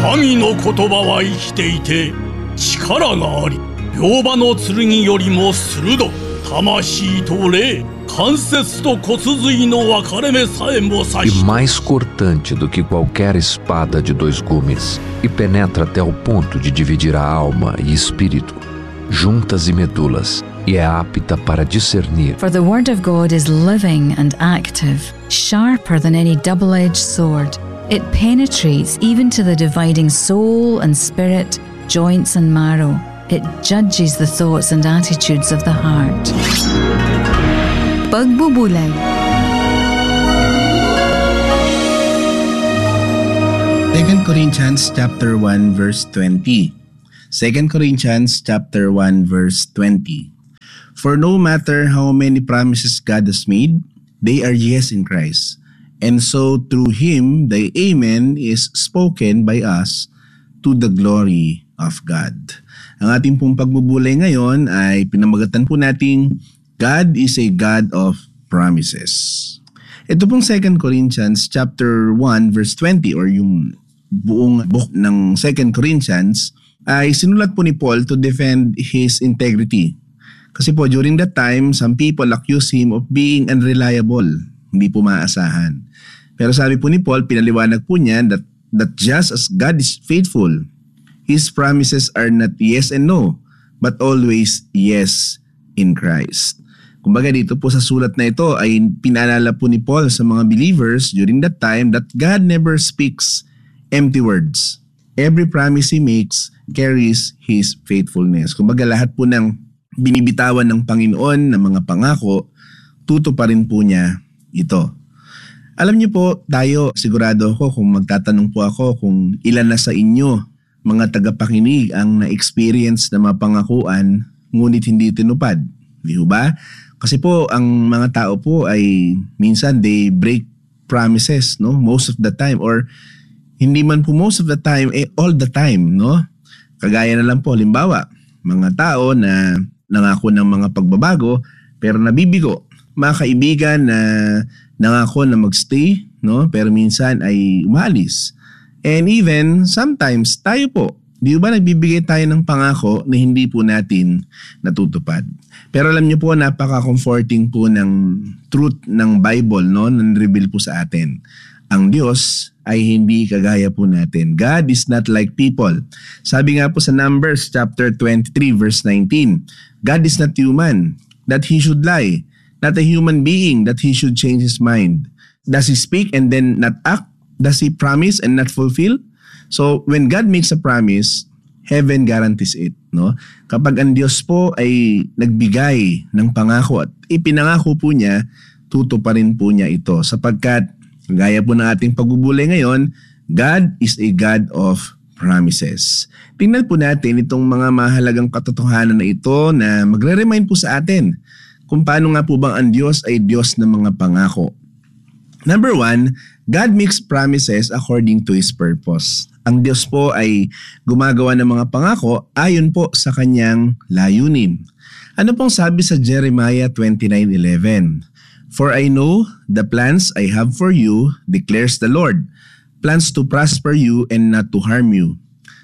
神の言葉は生きていて力があり、両刃の剣よりも鋭く、魂と霊、関節と骨髄の分かれ目さえも刺し、 e mais cortante do que qualquer espada de 2 gumes, e penetra até o ponto de dividir a alma e espírito, juntas e medulas, e é apta para discernir. For the word of God is living and active, sharper than any double-edged sword. It penetrates even to the dividing soul and spirit, joints and marrow. It judges the thoughts and attitudes of the heart. Pagbubulay. 2 Corinthians chapter 1 verse 20. 2 Corinthians chapter 1 verse 20. For no matter how many promises God has made, they are yes in Christ. And so through Him, the Amen is spoken by us to the glory of God. Ang ating pong pagbubulay ngayon ay pinamagatan po nating God is a God of promises. Ito pong 2 Corinthians chapter 1 verse 20 or yung buong book ng 2 Corinthians ay sinulat po ni Paul to defend his integrity. Kasi po during that time, some people accuse him of being unreliable, hindi po maaasahan. Pero sabi po ni Paul, pinaliwanag po niya that just as God is faithful, His promises are not yes and no, but always yes in Christ. Kumbaga dito po sa sulat na ito ay pinaalala po ni Paul sa mga believers during that time that God never speaks empty words. Every promise He makes carries His faithfulness. Kumbaga lahat po ng binibitawan ng Panginoon ng mga pangako, tutuparin po niya ito. Alam niyo po, tayo sigurado ako kung magtatanong po ako kung ilan na sa inyo mga tagapakinig ang na-experience na mga pangakuan ngunit hindi tinupad. Di ba? Kasi po ang mga tao po ay minsan they break promises, no? Most of the time, or hindi man po most of the time, all the time, no? Kagaya na lang po, halimbawa, mga tao na nangako ng mga pagbabago pero nabibigo. Mga kaibigan na nangako na magstay, no? Pero minsan ay umalis. And even sometimes tayo po, di ba nagbibigay tayo ng pangako na hindi po natin natutupad. Pero alam niyo po, napaka-comforting po ng truth ng Bible, no? Nan-reveal po sa atin. Ang Diyos ay hindi kagaya po natin. God is not like people. Sabi nga po sa Numbers chapter 23 verse 19, God is not human, that He should lie. Not a human being, that He should change His mind. Does He speak and then not act? Does He promise and not fulfill? So when God makes a promise, heaven guarantees it, no? Kapag ang Diyos po ay nagbigay ng pangako at ipinangako po niya, tutuparin po niya ito. Sapagkat, gaya po ng ating pagbubulay ngayon, God is a God of promises. Tingnan po natin itong mga mahalagang katotohanan na ito na magre-remind po sa atin kung paano nga po bang ang Diyos ay Diyos ng mga pangako. Number 1, God makes promises according to His purpose. Ang Diyos po ay gumagawa ng mga pangako ayon po sa kanyang layunin. Ano pong sabi sa Jeremiah 29:11? For I know the plans I have for you, declares the Lord. Plans to prosper you and not to harm you.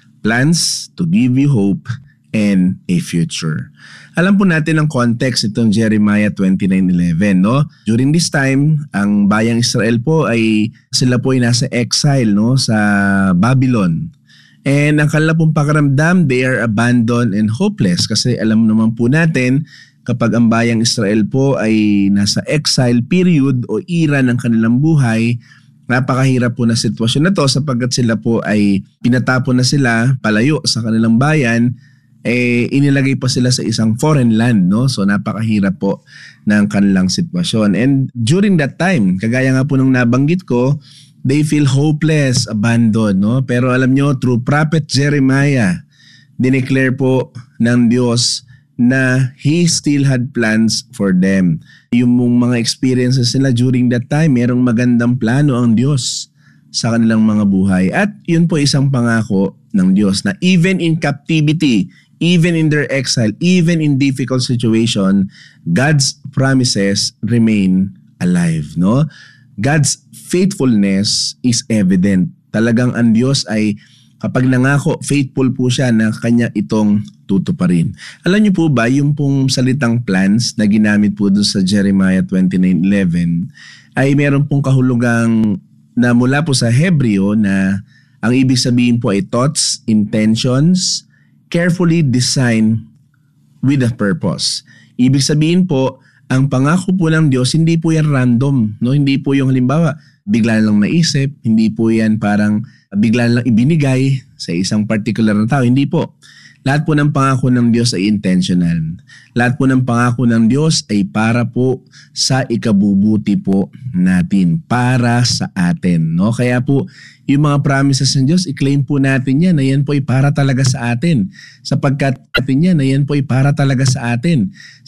Plans to give you hope and a future. Alam po natin ang context itong Jeremiah 29:11, no? During this time, ang bayang Israel po ay sila po ay nasa exile, no, sa Babylon. And ang kanila pong pakiramdam, they are abandoned and hopeless kasi alam naman po natin kapag ang bayang Israel po ay nasa exile period o era ng kanilang buhay, napakahirap po na sitwasyon na to sapagkat sila po ay pinatapon na sila palayo sa kanilang bayan, inilagay pa sila sa isang foreign land, no? So napakahirap po ng kanilang sitwasyon. And during that time, kagaya nga po nung nabanggit ko, they feel hopeless, abandoned, no? Pero alam nyo, through prophet Jeremiah, dineclare po ng Diyos na He still had plans for them. Yung mga experiences nila during that time, merong magandang plano ang Diyos sa kanilang mga buhay. At yun po isang pangako ng Diyos na even in captivity, even in their exile, even in difficult situation, God's promises remain alive, no? God's faithfulness is evident. Talagang ang Diyos ay Kapag nangako, faithful po siya na kanya itong tutuparin. Alam niyo po ba, yung pong salitang plans na ginamit po doon sa Jeremiah 29:11 ay meron pong kahulugang na mula po sa Hebreo na ang ibig sabihin po ay thoughts, intentions, carefully designed with a purpose. Ibig sabihin po, ang pangako po ng Diyos, hindi po yan random. No? Hindi po yung halimbawa, bigla lang naisip, hindi po yan parang bigla lang ibinigay sa isang particular na tao. Hindi po. Lahat po ng pangako ng Diyos ay intentional. Lahat po ng pangako ng Diyos ay para po sa ikabubuti po natin, para sa atin. No? Kaya po, yung mga promises ng Diyos, i-claim po natin yan na yan po ay para talaga sa atin. Sapagkat natin yan na yan po ay para talaga sa atin.